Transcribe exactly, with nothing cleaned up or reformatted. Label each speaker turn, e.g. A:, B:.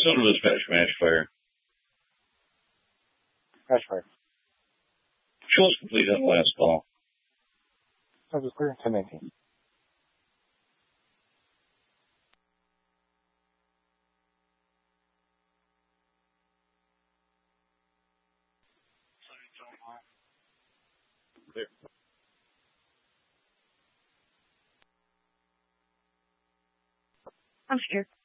A: So does Smash Smash Fire.
B: Smash Fire.
A: She was complete on the last call.
B: So it was clear in ten nineteen.
C: I'm scared.